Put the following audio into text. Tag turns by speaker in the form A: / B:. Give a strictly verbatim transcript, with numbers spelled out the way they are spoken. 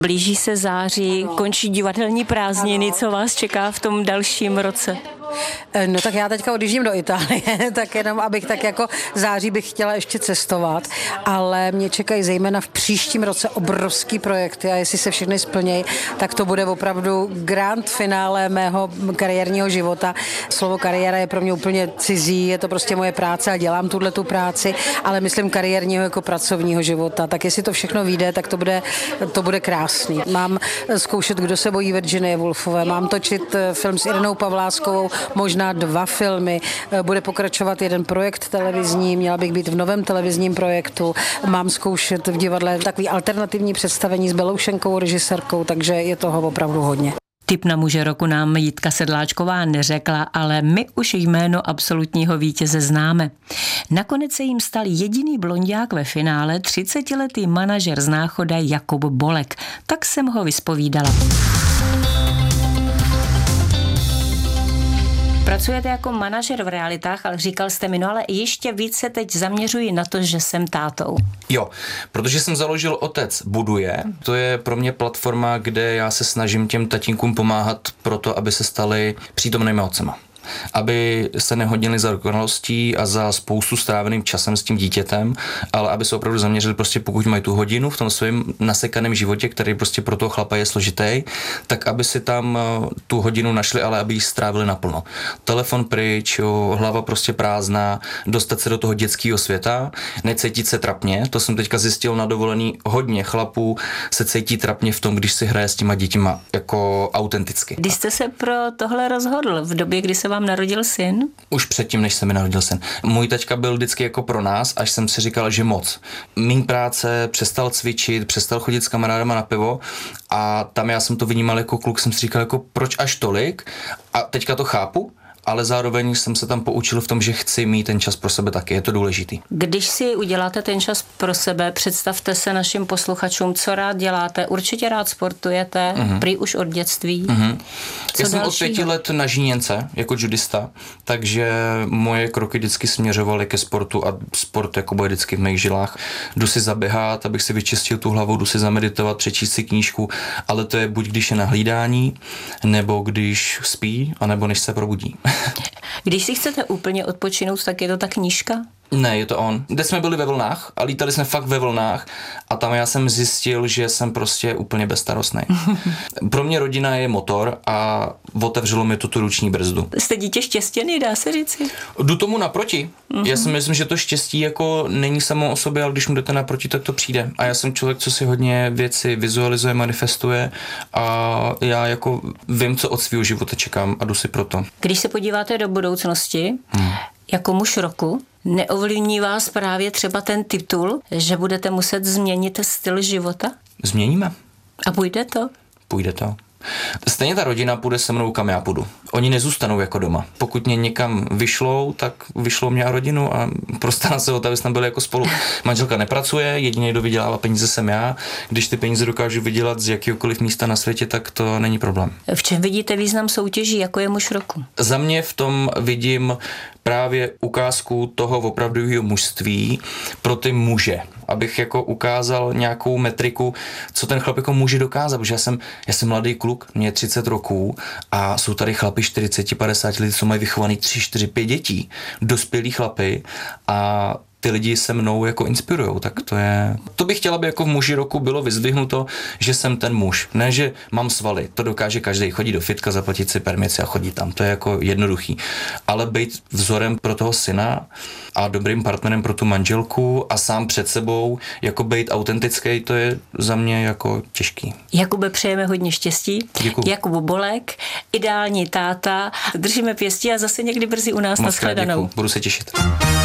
A: Blíží se září, končí divadelní prázdniny, co vás čeká v tom dalším roce?
B: No tak já teďka odjíždím do Itálie, tak jenom abych tak jako září bych chtěla ještě cestovat, ale mě čekají zejména v příštím roce obrovský projekty a jestli se všechny splnějí, tak to bude opravdu grand finále mého kariérního života. Slovo kariéra je pro mě úplně cizí, je to prostě moje práce a dělám tuhle tu práci, ale myslím kariérního jako pracovního života. Tak jestli to všechno vyjde, tak to bude, to bude krásný. Mám zkoušet Kdo se bojí Virginie Woolfové, mám točit film s Irenou Pavláskovou, možná dva filmy, bude pokračovat jeden projekt televizní, měla bych být v novém televizním projektu, mám zkoušet v divadle takový alternativní představení s Beloušenkovou režisérkou, takže je toho opravdu hodně.
A: Tip na muže roku nám Jitka Sedláčková neřekla, ale my už jméno absolutního vítěze známe. Nakonec se jim stal jediný blonďák ve finále, třicetiletý manažer z Náchoda Jakub Bolek. Tak jsem ho vyspovídala. Pracujete jako manažer v realitách, ale říkal jste mi, no ale ještě víc se teď zaměřuji na to, že jsem tátou.
C: Jo, protože jsem založil Otec buduje. To je pro mě platforma, kde já se snažím těm tatínkům pomáhat proto, aby se stali přítomnými otcema. Aby se nehodnili za dokonalostí a za spoustu stráveným časem s tím dítětem, ale aby se opravdu zaměřili prostě, pokud mají tu hodinu v tom svém nasekaném životě, který prostě pro toho chlapa je složitý, tak aby si tam tu hodinu našli, ale aby ji strávili naplno. Telefon pryč, jo, hlava prostě prázdná, dostat se do toho dětského světa, necítit se trapně. To jsem teďka zjistil na dovolený, hodně chlapů se cítí trapně v tom, když si hraje s těma dětima jako autenticky.
A: Když jste se pro tohle rozhodl, v době, kdy se vám narodil syn?
C: Už předtím, než se mi narodil syn. Můj taťka byl vždycky jako pro nás, až jsem si říkal, že moc. Míň práce, přestal cvičit, přestal chodit s kamarádama na pivo a tam já jsem to vnímal jako kluk, jsem si říkal, jako proč až tolik? A teďka to chápu, ale zároveň jsem se tam poučil v tom, že chci mít ten čas pro sebe taky, je to důležitý.
A: Když si uděláte ten čas pro sebe, představte se našim posluchačům, co rád děláte, určitě rád sportujete, uh-huh. prý už od dětství. Uh-huh. Co
C: Já jsem
A: dalšího?
C: od pěti let na žíněnce jako judista, takže moje kroky vždycky směřovaly ke sportu a sport jako bude vždycky v mých žilách. Jdu si zaběhat, abych si vyčistil tu hlavu, jdu si zameditovat, přečíst si knížku, ale to je buď když je na hlídání, nebo když spí, anebo než se probudí.
A: Když si chcete úplně odpočinout, tak je to ta knížka?
C: Ne, je to on. Kde jsme byli ve vlnách a lítali jsme fakt ve vlnách a tam já jsem zjistil, že jsem prostě úplně bezstarostný. Pro mě rodina je motor a otevřelo mi tu tu ruční brzdu.
A: Jste dítě štěstěný, dá se říci?
C: Jdu tomu naproti. Uh-huh. Já si myslím, že to štěstí jako není samo o sobě, ale když mu jdete naproti, tak to přijde. A já jsem člověk, co si hodně věci vizualizuje, manifestuje a já jako vím, co od svého života čekám a jdu si proto.
A: Když se podíváte do budoucnosti, hmm. jako muž roku, neovlivní vás právě třeba ten titul, že budete muset změnit styl života?
C: Změníme.
A: A půjde to?
C: Půjde to. Stejně ta rodina půjde se mnou, kam já půjdu. Oni nezůstanou jako doma. Pokud mě někam vyšlou, tak vyšlou mě a rodinu a prostarám se o to, aby jsme byli jako spolu. Manželka nepracuje, jediný, kdo vydělává peníze, jsem já. Když ty peníze dokážu vydělat z jakýkoliv místa na světě, tak to není problém.
A: V čem vidíte význam soutěží, jako je muž roku?
C: Za mě v tom vidím právě ukázku toho opravdového mužství pro ty muže. Abych jako ukázal nějakou metriku, co ten chlap jako může dokázat, protože já jsem, já jsem mladý kluk, mě je třicet roků a jsou tady chlapi čtyřicet padesát lidí, co mají vychovaný tři, čtyři, pět dětí, dospělí chlapy a ty lidi se mnou jako inspirujou, tak to je... To bych chtěla, aby jako v muži roku bylo vyzdvihnuto, že jsem ten muž. Ne, že mám svaly, to dokáže každý, chodí do fitka, zaplatit si permici a chodí tam, to je jako jednoduchý. Ale být vzorem pro toho syna a dobrým partnerem pro tu manželku a sám před sebou, jako být autentický, to je za mě jako těžký.
A: Jakube, přejeme hodně štěstí.
C: Děkuju.
A: Jakub Bolek, ideální táta, držíme pěstí a zase někdy brzy u nás.
C: Moc
A: Nashledanou.
C: Budu se těšit.